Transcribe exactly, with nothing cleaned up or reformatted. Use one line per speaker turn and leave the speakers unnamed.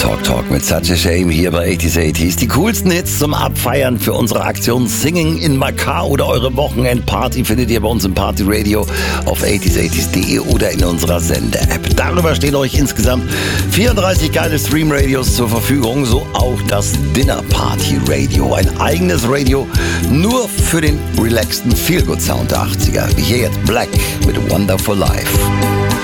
Talk Talk mit Such a Shame hier bei achtziger achtziger. Die coolsten Hits zum Abfeiern für unsere Aktion Singing in Macau oder eure Wochenendparty findet ihr bei uns im Party Radio auf achtziger achtziger punkt de oder in unserer Sende-App. Darüber stehen euch insgesamt vierunddreißig geile Stream-Radios zur Verfügung, so auch das Dinner Party Radio. Ein eigenes Radio nur für den relaxten Feel-Good-Sound der achtziger. Wie hier jetzt Black mit Wonderful Life.